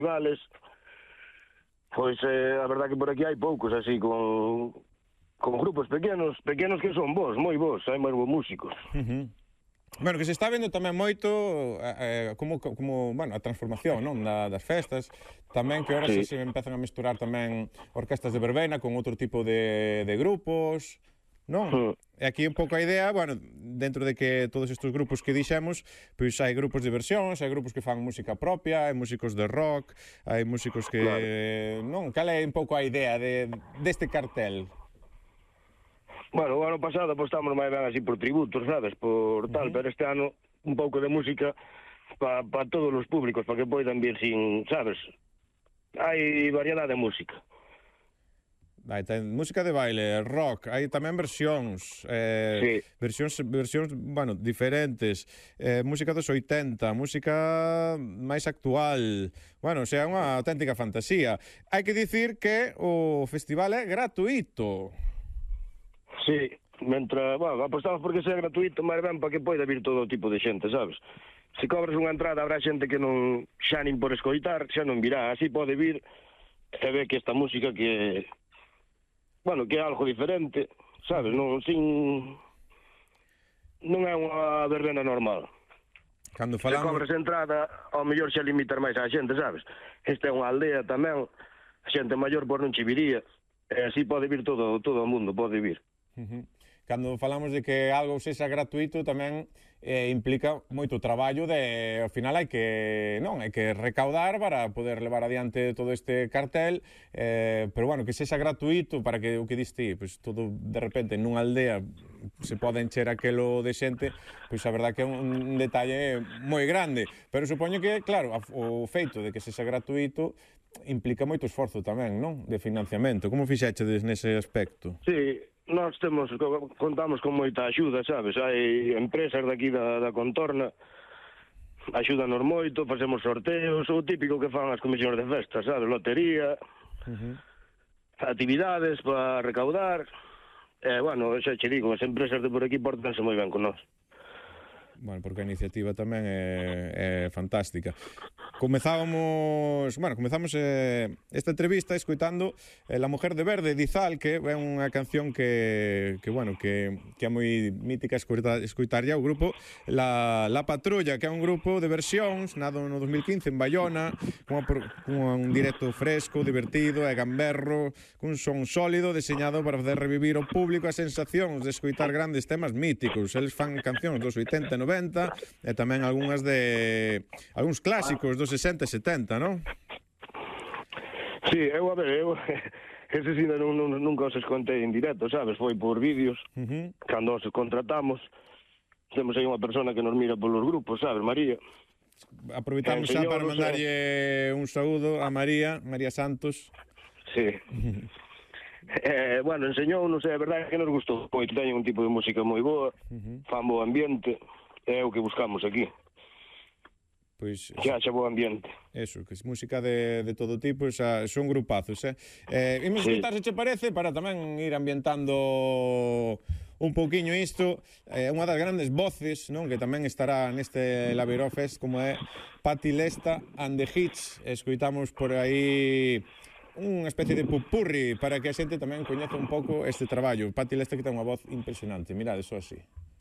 festivales. Pois a verdad que por aquí hai poucos así con grupos pequenos que son bons, moi bons, hai moi bons músicos. Bueno, que se está vendo tamén moito como bueno, a transformación, non, das festas, tamén que ahora Sí. se empezan a misturar tamén orquestas de verbena con outro tipo de grupos, non? E aquí un pouco a idea, bueno, dentro de que todos estes grupos que dixemos, pois hai grupos de versións, hai grupos que fan música propia, hai músicos de rock, hai músicos que... Claro. Non, cal é un pouco a idea deste cartel? Bueno, o ano pasado apostamos máis ben así por tributos, sabes, por tal, pero este ano un pouco de música para todos os públicos, para que poidan vir sin, sabes, hai variedade de música. Hai música de baile, rock, hai tamén versións, Sí. versións, bueno, diferentes, música dos 80, música máis actual, bueno, o sea, unha auténtica fantasía. Hai que dicir que o festival é gratuito. Sí, bueno, apostamos porque sea gratuito, máis ben para que poida vir todo tipo de xente, sabes? Se cobres unha entrada, habrá xente que non xa nin por escoitar, xa non virá, así pode vir e ve que esta música que, bueno, que é algo diferente, sabes? Non é unha verbena normal. Cando Se falamos... cobres entrada, ao mellor xa limitar máis a xente, sabes? Esta é unha aldea tamén, a xente maior por non che viría, e así pode vir todo o mundo, pode vir. Cando falamos de que algo sexa gratuito tamén implica moito traballo ao final hai que recaudar para poder levar adiante todo este cartel, pero bueno, que sexa gratuito para que o que diste, pois todo de repente nunha aldea se pode encher aquelo de xente, pois a verdad que é un detalle moi grande, pero supoño que, claro, o feito de que sexa gratuito implica moito esforzo tamén, non? De financiamento. Como fixechedes nese aspecto? Sí, nós contamos con moita axuda, sabes? Hai empresas daqui da contorna, axúdanos moito, facemos sorteos, o típico que fan as comisións de festa, sabes? Lotería, actividades para recaudar, bueno, xa che digo, as empresas de por aquí portanse moi ben con nós. Bueno, porque a iniciativa tamén é fantástica. Comezamos esta entrevista escoitando La Mujer de Verde, de Izal, que é unha canción que é moi mítica escoitarlla, o grupo La Patrulla, que é un grupo de versións nado no 2015 en Bayona, con un directo fresco, divertido e gamberro, cun son sólido deseñado para fazer revivir ao público as sensacións de escoitar grandes temas míticos. Eles fan cancións dos 80 e 90 e tamén algúns clásicos dos 60 e 70, non? Sí, ese sí nunca os escontei en directo, sabes? Foi por vídeos, cando os contratamos, temos aí unha persona que nos mira polos grupos, sabes? María. Aproveitamos xa para mandarlle un saúdo a María Santos. Sí. Bueno, enseñou, non sei, a verdade é que nos gustou moito, teñen un tipo de música moi boa, fan bo ambiente, é o que buscamos aquí. Pois que haxa bo ambiente. Eso, que é música de todo tipo, son grupazos, imos escutar, se che parece, para tamén ir ambientando un pouquiño isto, unha das grandes voces, non, que tamén estará neste Laviró Fest, como é Patti Lesta and the Hits. Escoitamos por aí unha especie de pupurri para que a xente tamén coñeza un pouco este traballo. Patti Lesta, que ten unha voz impresionante, mirade, só así.